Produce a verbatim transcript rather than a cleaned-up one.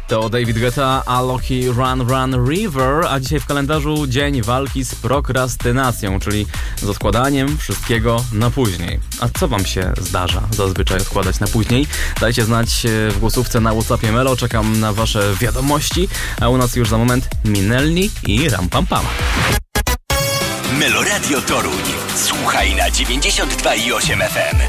To David Guetta, Alokii, Run Run River, a dzisiaj w kalendarzu dzień walki z prokrastynacją, czyli z odkładaniem wszystkiego na później. A co wam się zdarza zazwyczaj odkładać na później? Dajcie znać w głosówce na WhatsAppie Melo, czekam na wasze wiadomości, a u nas już za moment Minelli i Ram Pam Pam. Melo Radio Toruń. Słuchaj na dziewięćdziesiąt dwa i osiem F M.